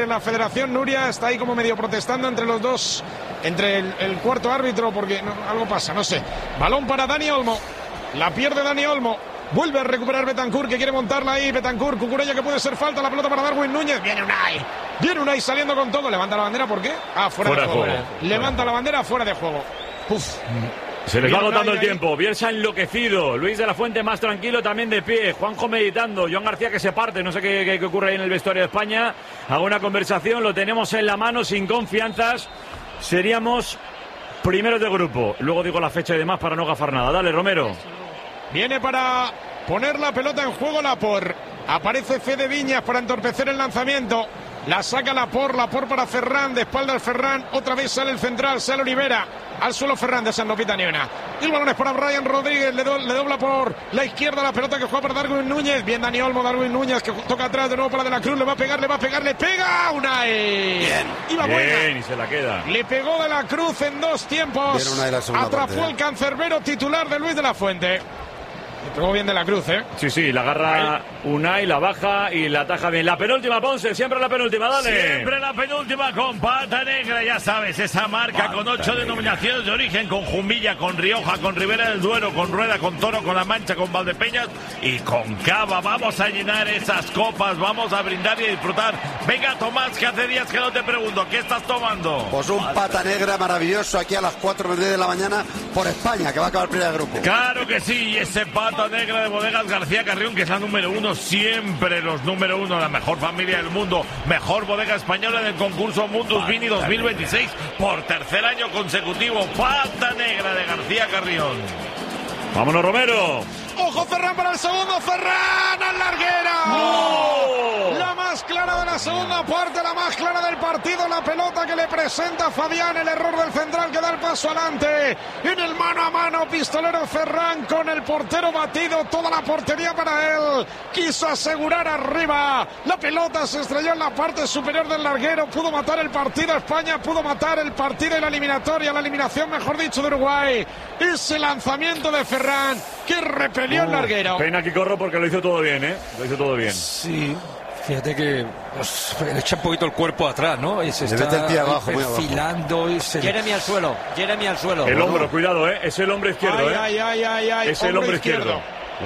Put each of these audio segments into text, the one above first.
la federación. Nuria está ahí como medio protestando entre los dos, entre el cuarto árbitro, porque algo pasa, no sé. Balón para Dani Olmo, la pierde Dani Olmo. Vuelve a recuperar Bentancur, que quiere montarla ahí. Bentancur, Cucurella, que puede ser falta. La pelota para Darwin Núñez. Viene Unai saliendo con todo. Levanta la bandera, ¿por qué? Fuera de juego. Levanta la bandera, fuera de juego. Se les va agotando el tiempo. Bielsa enloquecido. Luis de la Fuente más tranquilo, también de pie. Juanjo meditando. Joan García que se parte. No sé qué ocurre ahí en el vestuario de España. Hago una conversación. Lo tenemos en la mano, sin confianzas. Seríamos primeros de grupo. Luego digo la fecha y demás para no gafar nada. Dale, Romero. Viene para poner la pelota en juego Laporte. Aparece Fede Viñas para entorpecer el lanzamiento. La saca Laporte para Ferran, de espaldas Ferran. Otra vez sale el central, sale Olivera. Al suelo Ferran, de San Lopita ni una. El balón es para Brian Rodríguez, le dobla por la izquierda la pelota que juega para Darwin Núñez. Bien Dani Olmo, Darwin Núñez que toca atrás de nuevo para De la Cruz. Le va a pegar, le pega. Unai. Bien. Iba buena. Bien, y se la queda. Le pegó De la Cruz en 2 tiempos. Atrapó el cancerbero titular de Luis de la Fuente. Le pegó bien De la Cruz, ¿eh? Sí, la agarra Unai, la baja y la ataja bien. La penúltima, Ponce, siempre la penúltima, dale. Siempre la penúltima con Pata Negra, ya sabes, esa marca con 8 denominaciones de origen, con Jumilla, con Rioja, con Ribera del Duero, con Rueda, con Toro, con La Mancha, con Valdepeñas y con Cava. Vamos a llenar esas copas, vamos a brindar y a disfrutar. Venga, Tomás, que hace días que no te pregunto, ¿qué estás tomando? Pues un Pata Negra maravilloso aquí a las 4:10 de la mañana por España, que va a acabar el primer grupo. Claro que sí, y ese Pata Negra de Bodegas García Carrión, que es la número 1, siempre los número 1, la mejor familia del mundo, mejor bodega española en el concurso Mundus Vini 2026 por tercer año consecutivo. Pata Negra de García Carrión. Vámonos, Romero. Ojo Ferran para el segundo, Ferran al larguera. ¡No! La más clara de la segunda parte, la más clara del partido, la pelota que le presenta Fabián, el error del central que da el paso adelante. En el mano a mano, pistolero Ferran con el portero batido, toda la portería para él. Quiso asegurar arriba, la pelota se estrelló en la parte superior del larguero, pudo matar el partido España, pudo matar el partido y la eliminatoria, la eliminación mejor dicho de Uruguay. Ese lanzamiento de Ferran que repelió el larguero. Pena que corro porque lo hizo todo bien, ¿eh? Lo hizo todo bien. Sí, fíjate que le echa un poquito el cuerpo atrás, ¿no? Y se está el pie abajo, perfilando. Y se... Jeremy al suelo. El hombro, cuidado, ¿eh? Es el hombro izquierdo, ¿eh? Ay. Es el hombro izquierdo.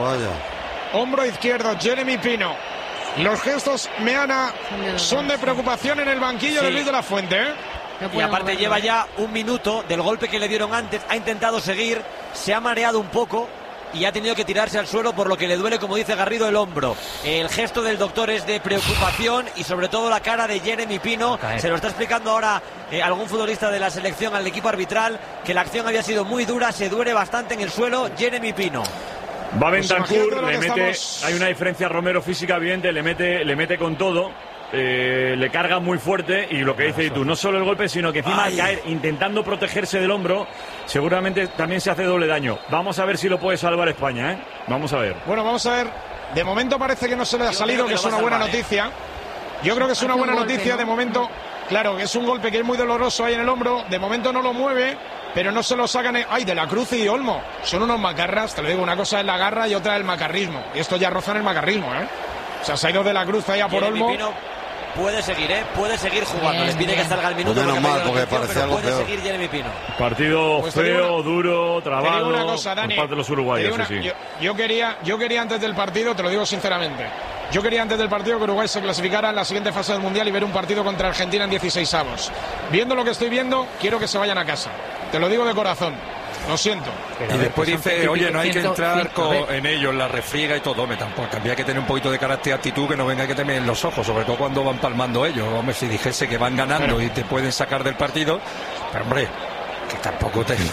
Vaya. Hombro izquierdo, Jeremy Pino. Los gestos Meana son de preocupación en el banquillo de Luis de la Fuente, ¿eh? Y aparte lleva ya 1 minuto del golpe que le dieron antes, ha intentado seguir, se ha mareado un poco y ha tenido que tirarse al suelo, por lo que le duele, como dice Garrido, el hombro. El gesto del doctor es de preocupación y sobre todo la cara de Jeremy Pino. Se lo está explicando ahora algún futbolista de la selección al equipo arbitral, que la acción había sido muy dura, se duele bastante en el suelo Jeremy Pino. Va Bentancur, le mete, hay una diferencia Romero física evidente, le mete con todo. Le carga muy fuerte y lo que dice tú, no solo el golpe, sino que encima al caer intentando protegerse del hombro, seguramente también se hace doble daño. Vamos a ver si lo puede salvar España, ¿eh? Vamos a ver. Bueno, vamos a ver. De momento parece que no se le ha salido, que es una buena noticia. Yo creo que es una buena noticia. De momento, claro, que es un golpe que es muy doloroso ahí en el hombro. De momento no lo mueve, pero no se lo sacan. ¡Ay! De la Cruz y Olmo. Son unos macarras, te lo digo, una cosa es la garra y otra el macarrismo. Y esto ya rozan el macarrismo, ¿eh? O sea, se ha ido De la Cruz allá por Olmo. Puede seguir, puede seguir jugando. Les pide que salga el minuto. Menos mal, porque parecía algo puede peor. seguir Jeremy Pino. Partido pues feo, duro, trabado. Te digo una cosa, Dani, por parte de los uruguayos. Yo quería antes del partido, te lo digo sinceramente, yo quería antes del partido que Uruguay se clasificara en la siguiente fase del Mundial y ver un partido contra Argentina en 16avos. Viendo lo que estoy viendo, quiero que se vayan a casa. Te lo digo de corazón. Lo siento. Y después dice, oye, no hay que entrar en ellos, la refriega y todo. Tampoco había que tener un poquito de carácter y actitud, que no venga que te meen los ojos, sobre todo cuando van palmando ellos. Hombre, si dijese que van ganando y te pueden sacar del partido, pero hombre, que tampoco te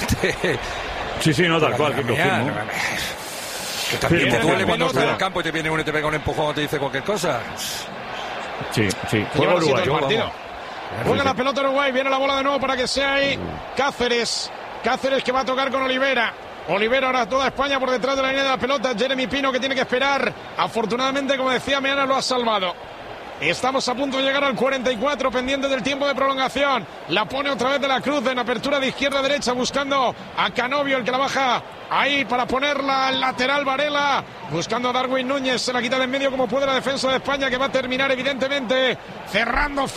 sí, no, tal cual, que confirmo. Que también te duele cuando estás en el campo y te viene uno y te pega un empujón o te dice cualquier cosa. Sí. Juega Uruguay. Juega la pelota Uruguay, viene la bola de nuevo para que sea ahí Cáceres que va a tocar con Olivera. Olivera ahora toda España por detrás de la línea de la pelota. Jeremy Pino que tiene que esperar. Afortunadamente, como decía Meana, lo ha salvado. Estamos a punto de llegar al 44, pendiente del tiempo de prolongación. La pone otra vez De la Cruz en apertura de izquierda a derecha, buscando a Canovio, el que la baja ahí para ponerla al lateral Varela. Buscando a Darwin Núñez, se la quita de en medio como puede la defensa de España, que va a terminar evidentemente cerrando